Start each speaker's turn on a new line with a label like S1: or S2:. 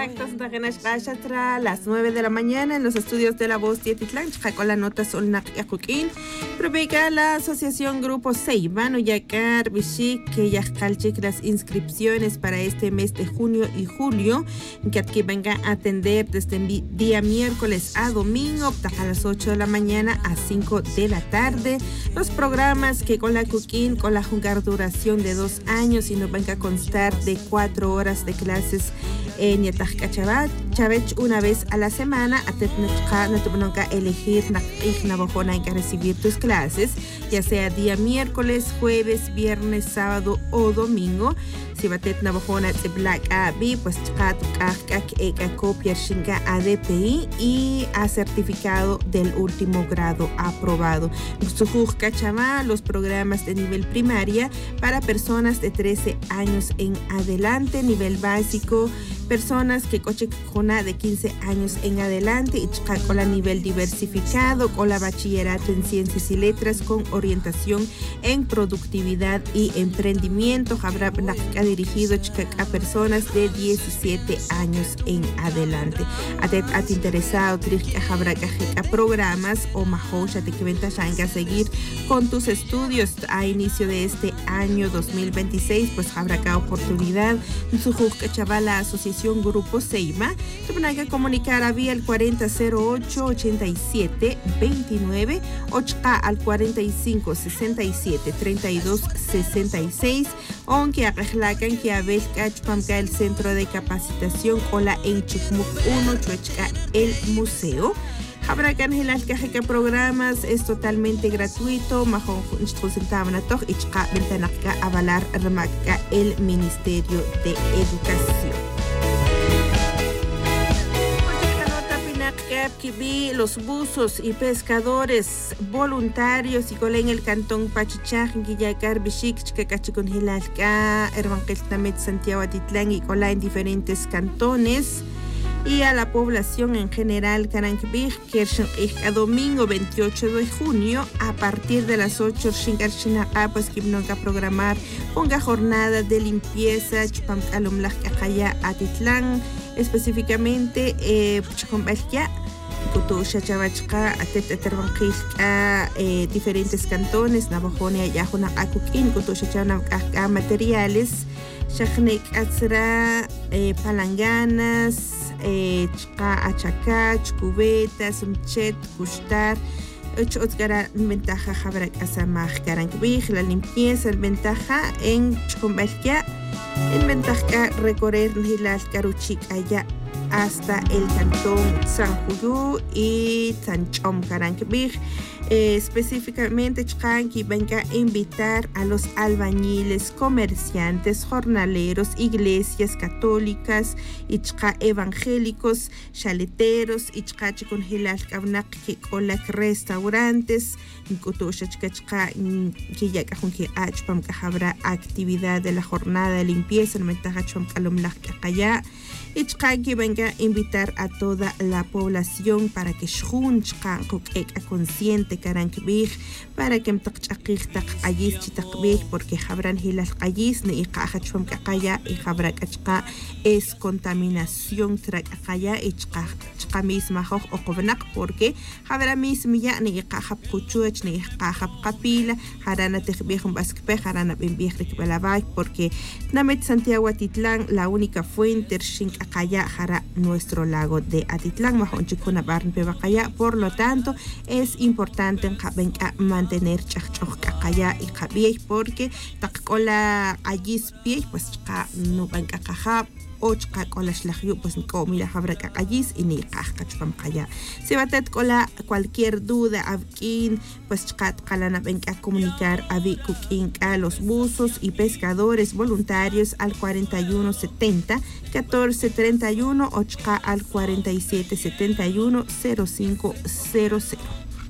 S1: Exacto, a las 9 de la mañana en los estudios de La Voz Tietitlán, con la nota Solnak Yacuquín, propica la asociación Grupo Seibano Yacar Bishik, que ya calchic las inscripciones para este mes de junio y julio, que aquí venga a atender desde el día miércoles a domingo, a las 8 de la mañana a 5 de la tarde. Los programas que con la Cuquín, con la jungar duración de 2 años y nos venga a constar de 4 horas de clases en Yatajka Chavech una vez a la semana. A Tetnechka elegir Nabojona y recibir tus clases, ya sea día miércoles, jueves, viernes, sábado o domingo. Si batet Nabojona de Black Abi, pues copia Shinga ADPI y a certificado del último grado aprobado. Los programas de nivel primaria para personas de 13 años en adelante, nivel básico, personas que coche de 15 años en adelante y con la nivel diversificado, con la bachillerato en ciencias y letras con orientación en productividad y emprendimiento. Habrá dirigido a personas de 17 años en adelante. A ti interesado, habrá programas o majocha te que ventaja seguir con tus estudios a inicio de este año 2026, pues habrá acá oportunidad. Su chavala asociación Grupo Seima, te van a comunicar a vía el 4008-8729, 8 al 4567-3266, aunque arreglacan que a veces el centro de capacitación o la Enchukmuk 1 Chuechka el museo. Habrá canjelas que programas es totalmente gratuito. Majo centavana toj y chka ventanaka avalar remaka el Ministerio de Educación. Los buzos y pescadores voluntarios y en el cantón Pachichaj, Guillacar, Bishik, Chicacachicon Hilalca, Hermanqueltamet, Santiago Atitlán y Cola en diferentes cantones. Y a la población en general, Carancbig, que a domingo 28 de junio, a partir de las 8, pues que no va a programar una jornada de limpieza, Chupamcalumlaj, Acaya, Atitlán, específicamente, diferentes cantones, Navajonia, Yajuna, Akukin, materiales, Shachnek, Atzra, palanganas, achacach, cubetas, umchet, gustar, otra ventaja habrak asamaj karankbij, la limpieza, el ventaja en Chumbalkia, el ventaja recorrer Hilal Karuchik allá hasta el cantón San Juyú y Sanchom Karankbij. Específicamente Chkanki venga a invitar a los albañiles, comerciantes, jornaleros, iglesias católicas, ichka evangélicos, chaleteros, ichka chikon hilal kabnak que colak restaurantes, incutosha chka que achpam que habrá actividad de la jornada de limpieza, no me tajachpam kalomlak kaya. Ichkanki venga a invitar a toda la población para que shun chkanko consciente Karankbij, para que mtaqchaqij taqayis chitaqbij, porque habrán hilal qayis ni iqajachum kaqaya y habra kachqa es contaminación traqaya y chqa misma hoj oqobnaq, porque habrá misma ya ni iqajab kuchuch ni iqajab qapila harana tejbij baskpe harana bimbij rikbalabay, porque namet Santiago Atitlán la única fuente shink akaya hara nuestro lago de Atitlán majonchikuna barn pebaqaya. Por lo tanto es importante venga a mantener chachokakaya y jabiej, porque takola ayis pie pues no venga caja o con shlahyu pues no mira habra kakayis y ni kachpam kaya. Si batet cola cualquier duda abkin pues kalana venga a comunicar a Bikukin a los buzos y pescadores voluntarios al 4170 1431 o al 4771 0500.